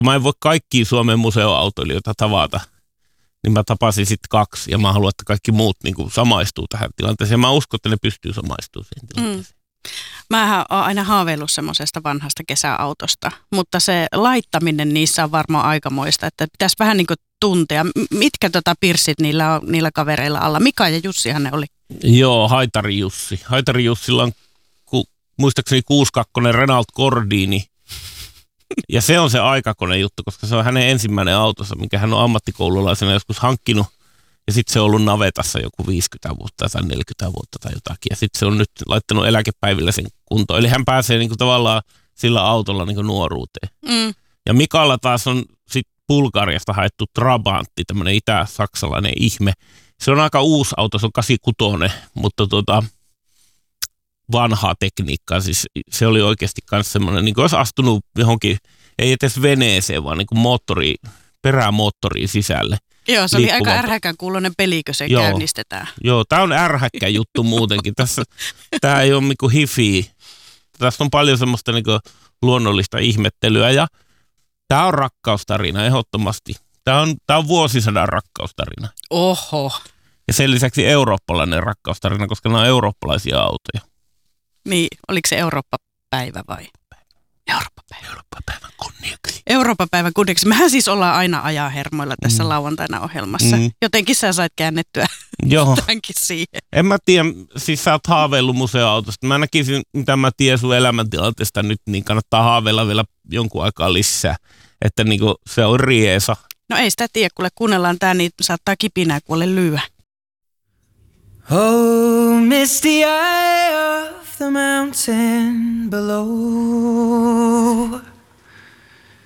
Mä en voi kaikkia Suomen museoautoilijoita tavata, niin mä tapasin sitten 2 ja mä haluan, että kaikki muut niin kuin samaistuu tähän tilanteeseen. Mä uskon, että ne pystyy samaistumaan siihen tilanteeseen. Mähän oon aina haaveillut semmoisesta vanhasta kesäautosta, mutta se laittaminen niissä on varmaan aikamoista, että pitäisi vähän niin kuin tuntea, mitkä pirssit niillä kavereilla alla. Mika ja Jussihan ne oli. Joo, Haitari Jussi. Haitari Jussilla on muistaakseni 62 Renault Gordini. Ja se on se aikakone juttu, koska se on hänen ensimmäinen autonsa, minkä hän on ammattikoululaisena joskus hankkinut. Ja sitten se on ollut navetassa joku 50 vuotta tai 40 vuotta tai jotakin. Ja sitten se on nyt laittanut eläkepäivillä sen kuntoon. Eli hän pääsee niinku tavallaan sillä autolla niinku nuoruuteen. Ja Mikalla taas on sitten Bulgariasta haettu Trabantti, tämmöinen itä-saksalainen ihme. Se on aika uusi auto, se on 86, mutta vanhaa tekniikkaa. Siis se oli oikeasti myös semmoinen, niin kuin olisi astunut johonkin, ei edes veneeseen, vaan niin kuin perämoottoriin sisälle. Joo, se oli aika ärhäkän kuuloinen peli, kun se käynnistetään. Joo, tämä on ärhäkkä juttu muutenkin. Tämä ei ole niinku hifiä. Tässä on paljon semmoista niinku luonnollista ihmettelyä ja tämä on rakkaustarina ehdottomasti. Tämä on vuosisadan rakkaustarina. Oho. Ja sen lisäksi eurooppalainen rakkaustarina, koska nämä on eurooppalaisia autoja. Niin, oliko se Eurooppa-päivä vai? Eurooppa-päivän kunniaksi. Eurooppa-päivän kunniaksi. Mehän siis ollaan aina ajaa hermoilla tässä lauantaina ohjelmassa. Jotenkin sä sait käännettyä tämänkin siihen. En mä tiedä, siis sä oot haaveillut museoautosta. Mä näkisin, mitä mä tiedän sun elämäntilanteesta nyt, niin kannattaa haaveilla vielä jonkun aikaa lisää. Että niinku se on riesa. No ei sitä tiedä, kuunnellaan tää, niin saattaa kipinää kuolle lyö. Oh, misty eye of the mountain below.